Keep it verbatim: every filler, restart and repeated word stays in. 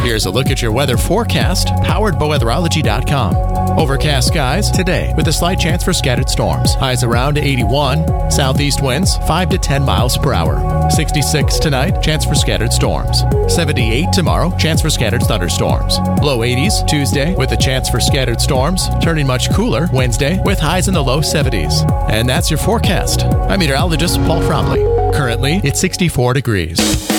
Here's a look at your weather forecast, powered by weatherology dot com. Overcast skies today with a slight chance for scattered storms. Highs around eighty-one. Southeast winds five to ten miles per hour. sixty-six tonight, chance for scattered storms. seventy-eight tomorrow, chance for scattered thunderstorms. Low eighties Tuesday with a chance for scattered storms. Turning much cooler Wednesday with highs in the low seventies. And that's your forecast. I'm meteorologist Paul Fromley. Currently, it's sixty-four degrees.